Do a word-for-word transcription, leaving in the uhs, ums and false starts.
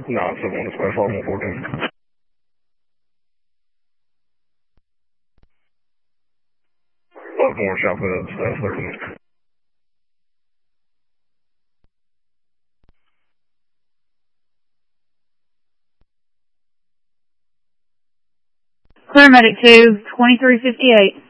nine seven one, Dispatch Log one fourteen. Baltimore Shop Hoods, that's thirteen. Clear Medic two, twenty-three fifty-eight.